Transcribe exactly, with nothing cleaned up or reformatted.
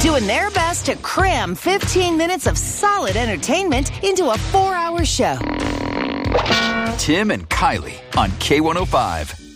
doing their best to cram fifteen minutes of solid entertainment into a four-hour show. Tim and Kylie on K one oh five.